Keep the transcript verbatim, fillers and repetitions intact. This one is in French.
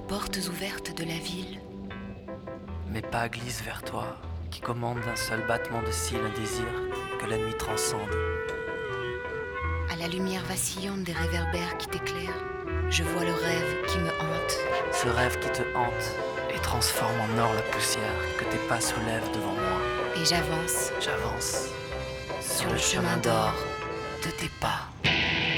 portes ouvertes de la ville. Mes pas glissent vers toi, qui commande d'un seul battement de cils un désir que la nuit transcende. À la lumière vacillante des réverbères qui t'éclairent, je vois le rêve qui me hante. Ce rêve qui te hante et transforme en or la poussière que tes pas soulèvent devant moi. Et j'avance J'avance sur le chemin d'or de tes pas.